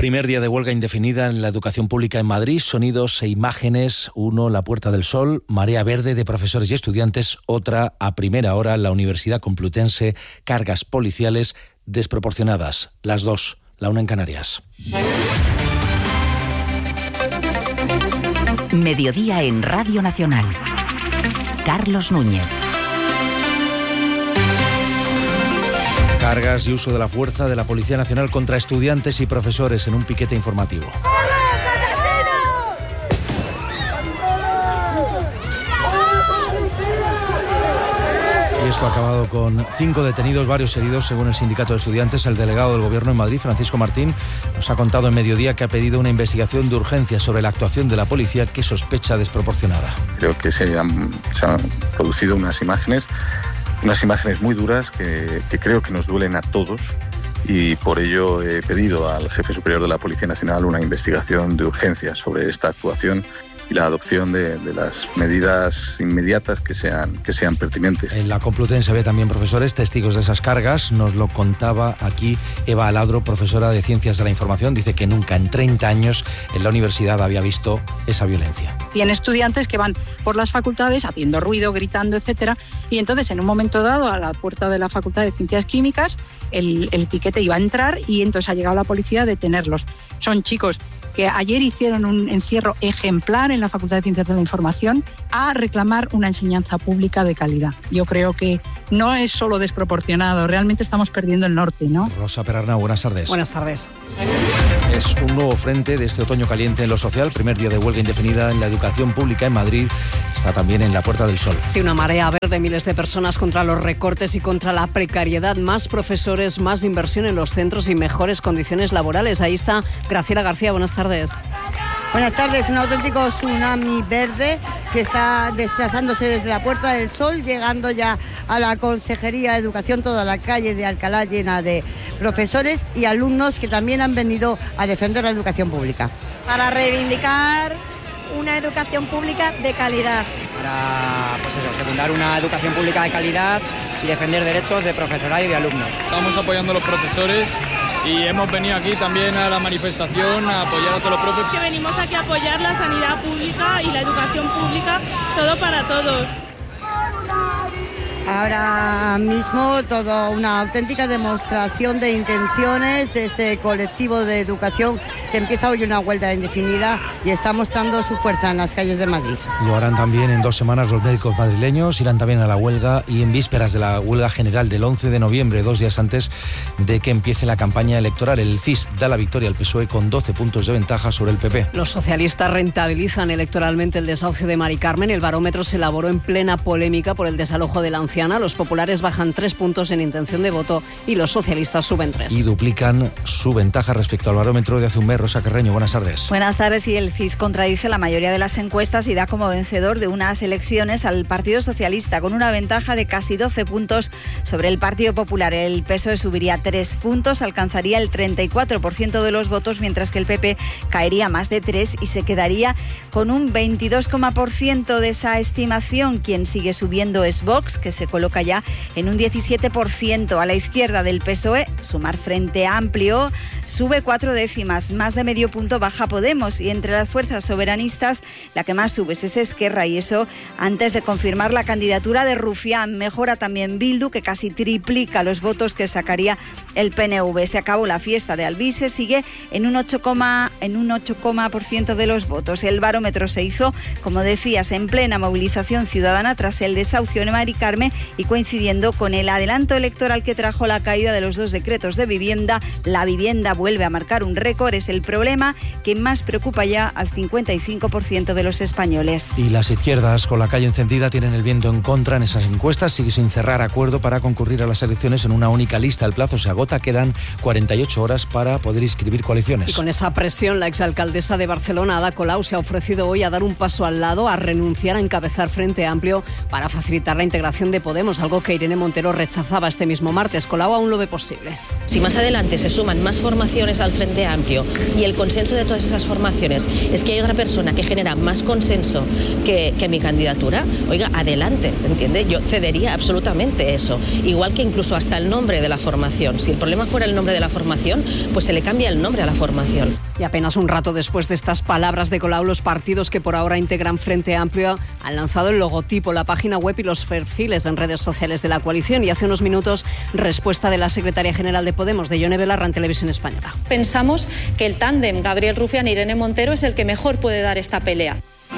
Primer día de huelga indefinida en la educación pública en Madrid. Sonidos e imágenes. Uno, la Puerta del Sol, marea verde de profesores y estudiantes. Otra, a primera hora, la Universidad Complutense, cargas policiales desproporcionadas. Las dos, la una en Canarias. Mediodía en Radio Nacional. Carlos Núñez. Cargas y uso de la fuerza de la Policía Nacional contra estudiantes y profesores en un piquete informativo. Y esto ha acabado con 5 detenidos, varios heridos, según el sindicato de estudiantes. El delegado del Gobierno en Madrid, Francisco Martín, nos ha contado en Mediodía que ha pedido una investigación de urgencia sobre la actuación de la policía que sospecha desproporcionada. Creo que se han producido unas imágenes muy duras que creo que nos duelen a todos, y por ello he pedido al jefe superior de la Policía Nacional una investigación de urgencia sobre esta actuación y la adopción de las medidas inmediatas que sean pertinentes. En la Complutense había también profesores testigos de esas cargas. Nos lo contaba aquí Eva Aladro, profesora de Ciencias de la Información. Dice que nunca en 30 años en la universidad había visto esa violencia. Tiene estudiantes que van por las facultades haciendo ruido, gritando, etcétera, y entonces en un momento dado a la puerta de la Facultad de Ciencias Químicas el piquete iba a entrar y entonces ha llegado la policía a detenerlos. Son chicos que ayer hicieron un encierro ejemplar en la Facultad de Ciencias de la Información a reclamar una enseñanza pública de calidad. Yo creo que no es solo desproporcionado, realmente estamos perdiendo el norte, ¿no? Rosa Perarnau, buenas tardes. Buenas tardes. Es un nuevo frente de este otoño caliente en lo social. Primer día de huelga indefinida en la educación pública en Madrid. Está también en la Puerta del Sol. Sí, una marea verde, miles de personas contra los recortes y contra la precariedad. Más profesores, más inversión en los centros y mejores condiciones laborales. Ahí está Graciela García, buenas tardes. Buenas tardes, un auténtico tsunami verde que está desplazándose desde la Puerta del Sol, llegando ya a la Consejería de Educación, toda la calle de Alcalá llena de profesores y alumnos que también han venido a defender la educación pública. Para reivindicar una educación pública de calidad. Para, secundar una educación pública de calidad y defender derechos de profesorado y de alumnos. Estamos apoyando a los profesores y hemos venido aquí también a la manifestación a apoyar a todos los profes. Que venimos aquí a apoyar la sanidad pública y la educación pública, todo para todos. Ahora mismo toda una auténtica demostración de intenciones de este colectivo de educación que empieza hoy una huelga indefinida y está mostrando su fuerza en las calles de Madrid. Lo harán también en 2 semanas los médicos madrileños, irán también a la huelga y en vísperas de la huelga general del 11 de noviembre, 2 días antes de que empiece la campaña electoral. El CIS da la victoria al PSOE con 12 puntos de ventaja sobre el PP. Los socialistas rentabilizan electoralmente el desahucio de Mari Carmen. El barómetro se elaboró en plena polémica por el desalojo de la anciana. Los populares bajan 3 puntos en intención de voto y los socialistas suben 3. Y duplican su ventaja respecto al barómetro de hace un mes. Rosa Carreño, buenas tardes. Buenas tardes. Y el CIS contradice la mayoría de las encuestas y da como vencedor de unas elecciones al Partido Socialista, con una ventaja de casi 12 puntos sobre el Partido Popular. El PSOE subiría 3 puntos, alcanzaría el 34% de los votos, mientras que el PP caería más de 3 y se quedaría con un 22% de esa estimación. Quien sigue subiendo es Vox, que se coloca ya en un 17%. A la izquierda del PSOE, Sumar Frente Amplio sube 4 décimas, más de medio punto baja Podemos, y entre las fuerzas soberanistas la que más sube es Esquerra, y eso antes de confirmar la candidatura de Rufián. Mejora también Bildu, que casi triplica los votos que sacaría el PNV. Se acabó la fiesta de Alvise, sigue en un 8% de los votos. El barómetro se hizo, como decías, en plena movilización ciudadana tras el desahucio de Mari Carmen y coincidiendo con el adelanto electoral que trajo la caída de los 2 decretos de vivienda. La vivienda vuelve a marcar un récord, es el problema que más preocupa ya al 55% de los españoles. Y las izquierdas, con la calle encendida, tienen el viento en contra en esas encuestas. Sigue sin cerrar acuerdo para concurrir a las elecciones en una única lista. El plazo se agota, quedan 48 horas para poder inscribir coaliciones. Y con esa presión, la exalcaldesa de Barcelona, Ada Colau, se ha ofrecido hoy a dar un paso al lado, a renunciar a encabezar Frente Amplio para facilitar la integración de Podemos, algo que Irene Montero rechazaba este mismo martes. Colau aún lo ve posible. Si más adelante se suman más formaciones formaciones al Frente Amplio y el consenso de todas esas formaciones es que hay otra persona que genera más consenso que mi candidatura, oiga, adelante, ¿entiende? Yo cedería absolutamente eso. Igual que incluso hasta el nombre de la formación. Si el problema fuera el nombre de la formación, pues se le cambia el nombre a la formación. Y apenas un rato después de estas palabras de Colau, los partidos que por ahora integran Frente Amplio han lanzado el logotipo, la página web y los perfiles en redes sociales de la coalición. Y hace unos minutos, respuesta de la secretaria general de Podemos, de Ione Belarra, en Televisión Española. Pensamos que el tándem Gabriel Rufián-Irene Montero es el que mejor puede dar esta pelea.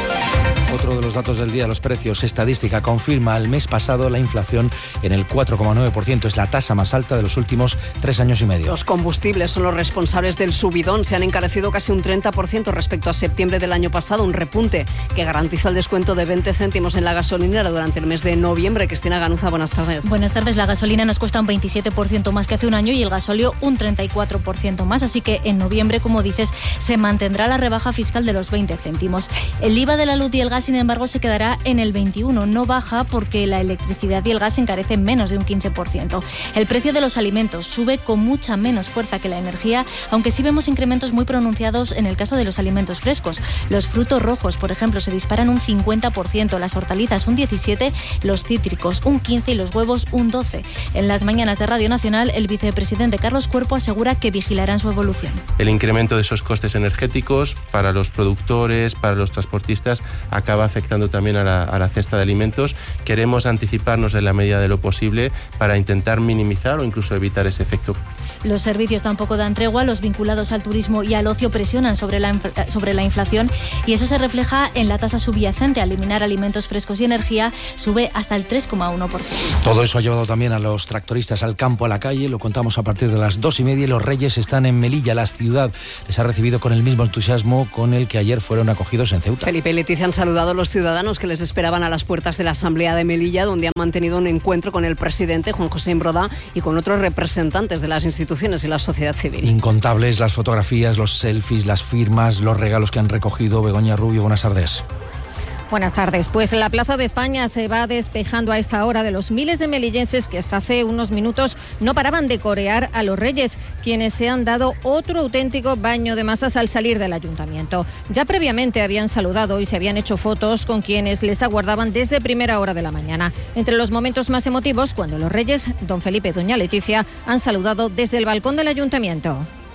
Otro de los datos del día, los precios. Estadística confirma el mes pasado la inflación en el 4,9%. Es la tasa más alta de los últimos 3 años y medio. Los combustibles son los responsables del subidón. Se han encarecido casi un 30% respecto a septiembre del año pasado. Un repunte que garantiza el descuento de 20 céntimos en la gasolinera durante el mes de noviembre. Cristina Ganuza, buenas tardes. Buenas tardes. La gasolina nos cuesta un 27% más que hace un año y el gasóleo un 34% más. Así que en noviembre, como dices, se mantendrá la rebaja fiscal de los 20 céntimos. El IVA de la luz y el gas, sin embargo, se quedará en el 21%. No baja porque la electricidad y el gas se encarecen menos de un 15%. El precio de los alimentos sube con mucha menos fuerza que la energía, aunque sí vemos incrementos muy pronunciados en el caso de los alimentos frescos. Los frutos rojos, por ejemplo, se disparan un 50%, las hortalizas un 17%, los cítricos un 15% y los huevos un 12%. En las mañanas de Radio Nacional, el vicepresidente Carlos Cuerpo asegura que vigilarán su evolución. El incremento de esos costes energéticos para los productores, para los transportistas, acaba afectando también a la cesta de alimentos. Queremos anticiparnos en la medida de lo posible para intentar minimizar o incluso evitar ese efecto. Los servicios tampoco dan tregua. Los vinculados al turismo y al ocio presionan sobre la inflación y eso se refleja en la tasa subyacente. Al eliminar alimentos frescos y energía sube hasta el 3,1%. Todo eso ha llevado también a los tractoristas al campo, a la calle. Lo contamos a partir de las 2:30. Los Reyes están en Melilla. La ciudad les ha recibido con el mismo entusiasmo con el que ayer fueron acogidos en Ceuta. Felipe y Leticia han saludado a los ciudadanos que les esperaban a las puertas de la Asamblea de Melilla, donde han mantenido un encuentro con el presidente Juan José Imbroda y con otros representantes de las instituciones y la sociedad civil. Incontables las fotografías, los selfies, las firmas, los regalos que han recogido. Begoña Rubio, buenas tardes. Buenas tardes. Pues la Plaza de España se va despejando a esta hora de los miles de melillenses que hasta hace unos minutos no paraban de corear a los Reyes, quienes se han dado otro auténtico baño de masas al salir del ayuntamiento. Ya previamente habían saludado y se habían hecho fotos con quienes les aguardaban desde primera hora de la mañana. Entre los momentos más emotivos, cuando los Reyes, don Felipe y doña Leticia, han saludado desde el balcón del ayuntamiento.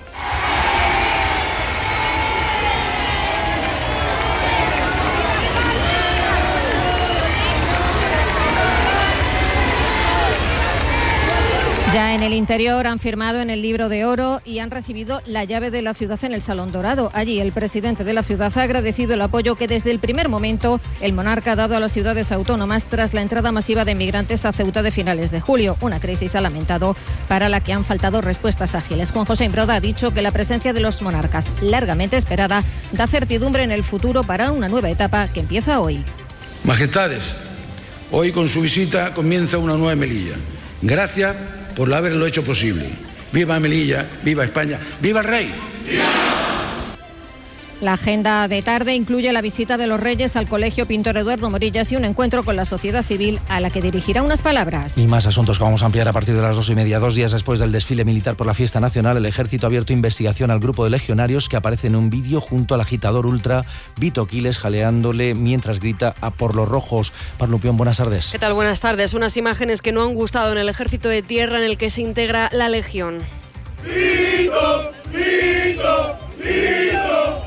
Ya en el interior han firmado en el Libro de Oro y han recibido la llave de la ciudad en el Salón Dorado. Allí el presidente de la ciudad ha agradecido el apoyo que desde el primer momento el monarca ha dado a las ciudades autónomas tras la entrada masiva de inmigrantes a Ceuta de finales de julio. Una crisis, ha lamentado, para la que han faltado respuestas ágiles. Juan José Imbroda ha dicho que la presencia de los monarcas, largamente esperada, da certidumbre en el futuro para una nueva etapa que empieza hoy. Majestades, hoy con su visita comienza una nueva Melilla. Gracias por haberlo hecho posible. ¡Viva Melilla! ¡Viva España! ¡Viva el Rey! ¡Viva! La agenda de tarde incluye la visita de los Reyes al Colegio Pintor Eduardo Morillas y un encuentro con la sociedad civil a la que dirigirá unas palabras. Y más asuntos que vamos a ampliar a partir de las 2:30. 2 días después del desfile militar por la fiesta nacional, el Ejército ha abierto investigación al grupo de legionarios que aparece en un vídeo junto al agitador ultra Vito Quiles jaleándole mientras grita a por los rojos. Parlupión, buenas tardes. ¿Qué tal? Buenas tardes. Unas imágenes que no han gustado en el Ejército de Tierra en el que se integra la Legión. ¡Vito! ¡Vito! ¡Vito!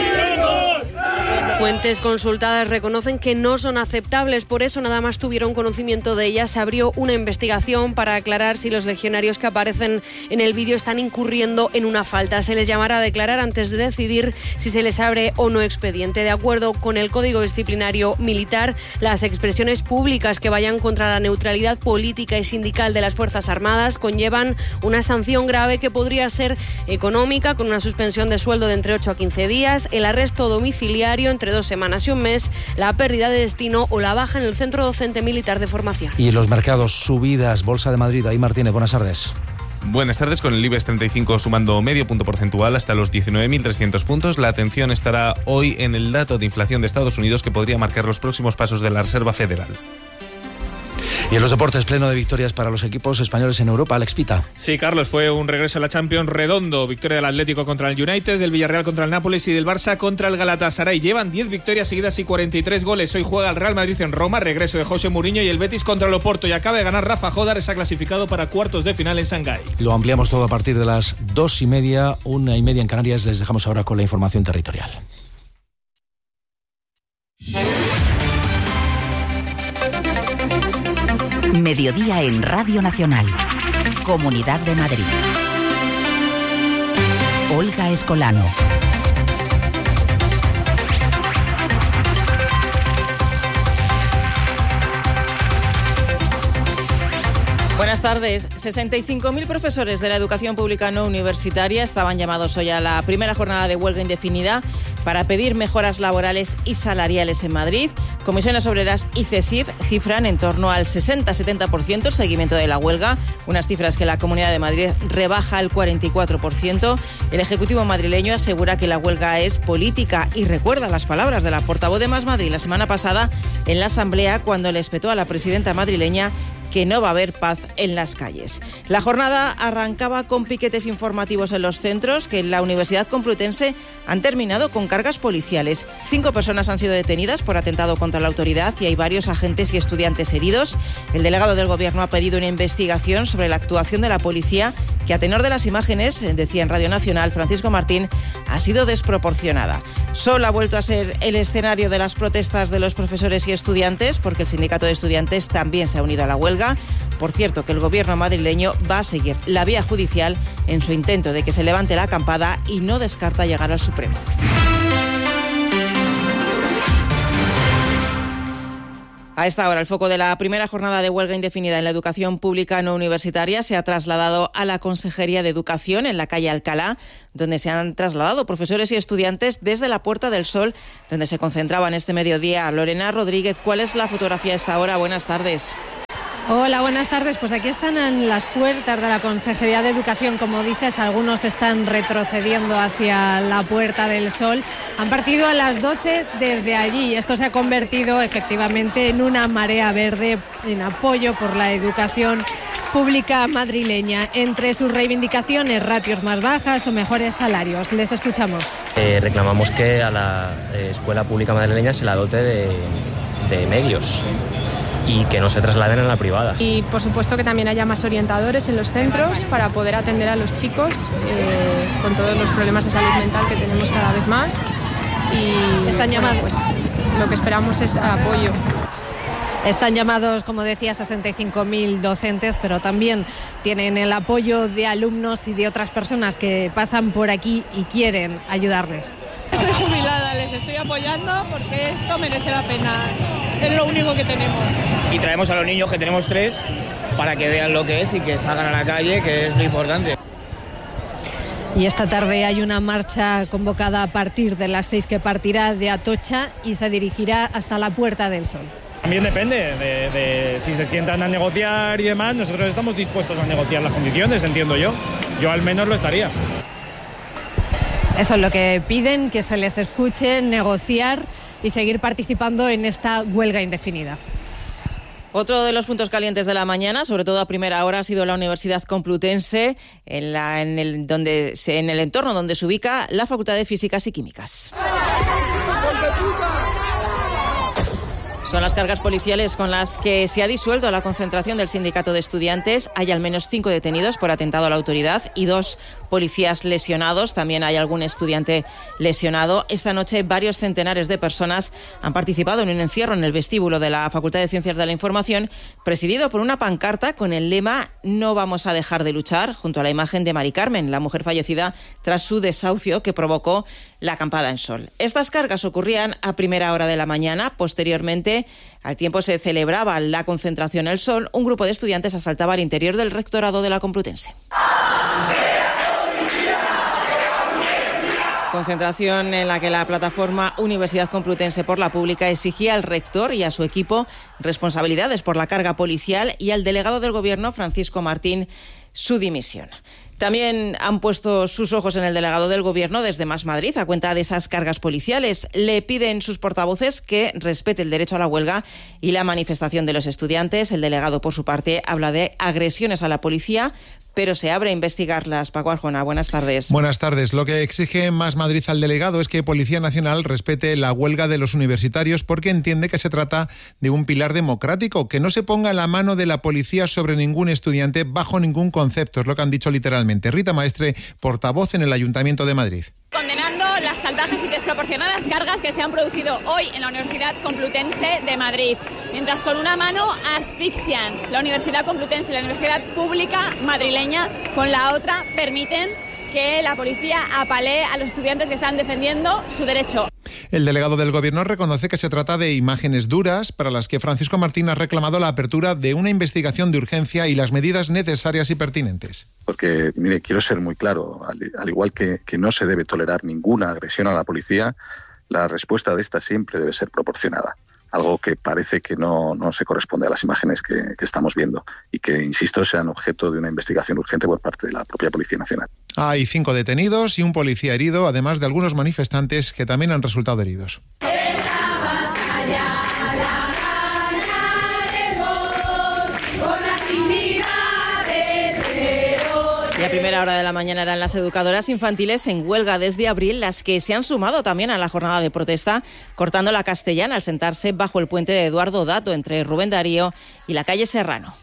Fuentes consultadas reconocen que no son aceptables, por eso nada más tuvieron conocimiento de ellas. Se abrió una investigación para aclarar si los legionarios que aparecen en el vídeo están incurriendo en una falta. Se les llamará a declarar antes de decidir si se les abre o no expediente. De acuerdo con el Código Disciplinario Militar, las expresiones públicas que vayan contra la neutralidad política y sindical de las Fuerzas Armadas conllevan una sanción grave que podría ser económica, con una suspensión de sueldo de entre 8 a 15 días, el arresto domiciliario entre 2 semanas y un mes, la pérdida de destino o la baja en el Centro Docente Militar de Formación. Y en los mercados, subidas, Bolsa de Madrid. Ahí Martínez, buenas tardes. Buenas tardes, con el IBEX 35 sumando medio punto porcentual hasta los 19.300 puntos. La atención estará hoy en el dato de inflación de Estados Unidos que podría marcar los próximos pasos de la Reserva Federal. Y en los deportes, pleno de victorias para los equipos españoles en Europa. Alex Pita. Sí, Carlos, fue un regreso a la Champions redondo. Victoria del Atlético contra el United, del Villarreal contra el Nápoles y del Barça contra el Galatasaray. Llevan 10 victorias seguidas y 43 goles. Hoy juega el Real Madrid en Roma, regreso de José Mourinho, y el Betis contra el Oporto. Y acaba de ganar Rafa Jodar, está clasificado para cuartos de final en Shanghái. Lo ampliamos todo a partir de las 2:30, 1:30 en Canarias. Les dejamos ahora con la información territorial. Mediodía en Radio Nacional. Comunidad de Madrid. Olga Escolano. Buenas tardes. 65.000 profesores de la educación pública no universitaria estaban llamados hoy a la primera jornada de huelga indefinida para pedir mejoras laborales y salariales en Madrid. Comisiones Obreras y CESIF cifran en torno al 60-70% el seguimiento de la huelga, unas cifras que la Comunidad de Madrid rebaja al 44%. El Ejecutivo madrileño asegura que la huelga es política y recuerda las palabras de la portavoz de Más Madrid la semana pasada en la Asamblea, cuando le espetó a la presidenta madrileña que no va a haber paz en las calles. La jornada arrancaba con piquetes informativos en los centros que en la Universidad Complutense han terminado con cargas policiales. 5 personas han sido detenidas por atentado contra la autoridad y hay varios agentes y estudiantes heridos. El delegado del Gobierno ha pedido una investigación sobre la actuación de la policía, que a tenor de las imágenes, decía en Radio Nacional Francisco Martín, ha sido desproporcionada. Sol ha vuelto a ser el escenario de las protestas de los profesores y estudiantes, porque el sindicato de estudiantes también se ha unido a la huelga. Por cierto, que el Gobierno madrileño va a seguir la vía judicial en su intento de que se levante la acampada y no descarta llegar al Supremo. A esta hora, el foco de la primera jornada de huelga indefinida en la educación pública no universitaria se ha trasladado a la Consejería de Educación en la calle Alcalá, donde se han trasladado profesores y estudiantes desde la Puerta del Sol, donde se concentraban este mediodía. Lorena Rodríguez, ¿cuál es la fotografía a esta hora? Buenas tardes. Hola, buenas tardes. Pues aquí están en las puertas de la Consejería de Educación, como dices, algunos están retrocediendo hacia la Puerta del Sol. Han partido a las 12 desde allí. Esto se ha convertido efectivamente en una marea verde en apoyo por la educación pública madrileña. Entre sus reivindicaciones, ratios más bajas o mejores salarios. Les escuchamos. Reclamamos que a la escuela pública madrileña se la dote de medios y que no se trasladen a la privada. Y por supuesto que también haya más orientadores en los centros para poder atender a los chicos con todos los problemas de salud mental que tenemos cada vez más. Y están llamados, pues lo que esperamos es apoyo. Están llamados, como decía, 65.000 docentes, pero también tienen el apoyo de alumnos y de otras personas que pasan por aquí y quieren ayudarles. Estoy jubilada, les estoy apoyando porque esto merece la pena. Es lo único que tenemos. Y traemos a los niños, que tenemos 3, para que vean lo que es y que salgan a la calle, que es lo importante. Y esta tarde hay una marcha convocada a partir de las 6 que partirá de Atocha y se dirigirá hasta la Puerta del Sol. También depende de si se sientan a negociar y demás. Nosotros estamos dispuestos a negociar las condiciones, entiendo yo. Yo al menos lo estaría. Eso es lo que piden, que se les escuche, negociar y seguir participando en esta huelga indefinida. Otro de los puntos calientes de la mañana, sobre todo a primera hora, ha sido la Universidad Complutense, en el entorno donde se ubica la Facultad de Físicas y Químicas. Son las cargas policiales con las que se ha disuelto la concentración del sindicato de estudiantes. Hay al menos 5 detenidos por atentado a la autoridad y 2 policías lesionados. También hay algún estudiante lesionado. Esta noche varios centenares de personas han participado en un encierro en el vestíbulo de la Facultad de Ciencias de la Información, presidido por una pancarta con el lema "No vamos a dejar de luchar", junto a la imagen de Mari Carmen, la mujer fallecida tras su desahucio que provocó la acampada en Sol. Estas cargas ocurrían a primera hora de la mañana. Posteriormente, al tiempo se celebraba la concentración El Sol, un grupo de estudiantes asaltaba al interior del rectorado de la Complutense. Concentración en la que la plataforma Universidad Complutense por la Pública exigía al rector y a su equipo responsabilidades por la carga policial y al delegado del Gobierno, Francisco Martín, su dimisión. También han puesto sus ojos en el delegado del Gobierno desde Más Madrid a cuenta de esas cargas policiales. Le piden sus portavoces que respete el derecho a la huelga y la manifestación de los estudiantes. El delegado, por su parte, habla de agresiones a la policía, pero se abre a investigarlas. Paco Arjona, buenas tardes. Buenas tardes. Lo que exige Más Madrid al delegado es que Policía Nacional respete la huelga de los universitarios porque entiende que se trata de un pilar democrático, que no se ponga la mano de la policía sobre ningún estudiante bajo ningún concepto, es lo que han dicho literalmente. Rita Maestre, portavoz en el Ayuntamiento de Madrid. Condenando las salvajes y desproporcionadas cargas que se han producido hoy en la Universidad Complutense de Madrid, mientras con una mano asfixian la Universidad Complutense, la universidad pública madrileña, con la otra permiten que la policía apalee a los estudiantes que están defendiendo su derecho. El delegado del Gobierno reconoce que se trata de imágenes duras para las que Francisco Martín ha reclamado la apertura de una investigación de urgencia y las medidas necesarias y pertinentes. Porque, mire, quiero ser muy claro, al igual que no se debe tolerar ninguna agresión a la policía, la respuesta de esta siempre debe ser proporcionada. Algo que parece que no se corresponde a las imágenes que estamos viendo y que, insisto, sean objeto de una investigación urgente por parte de la propia Policía Nacional. Hay 5 detenidos y un policía herido, además de algunos manifestantes que también han resultado heridos. Y a primera hora de la mañana eran las educadoras infantiles en huelga desde abril, las que se han sumado también a la jornada de protesta, cortando la Castellana al sentarse bajo el puente de Eduardo Dato entre Rubén Darío y la calle Serrano.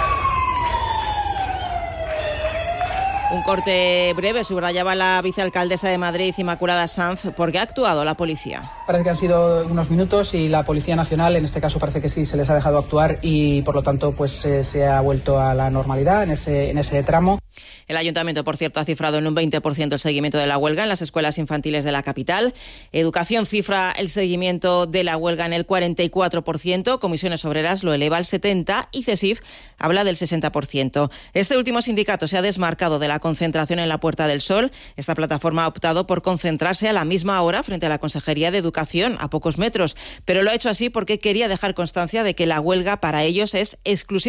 Un corte breve subrayaba la vicealcaldesa de Madrid, Inmaculada Sanz, porque ha actuado la policía. Parece que han sido unos minutos y la Policía Nacional, en este caso parece que sí, se les ha dejado actuar y por lo tanto pues se ha vuelto a la normalidad en ese tramo. El ayuntamiento, por cierto, ha cifrado en un 20% el seguimiento de la huelga en las escuelas infantiles de la capital. Educación cifra el seguimiento de la huelga en el 44%, Comisiones Obreras lo eleva al 70% y CESIF habla del 60%. Este último sindicato se ha desmarcado de la concentración en la Puerta del Sol. Esta plataforma ha optado por concentrarse a la misma hora frente a la Consejería de Educación, a pocos metros, pero lo ha hecho así porque quería dejar constancia de que la huelga para ellos es exclusiva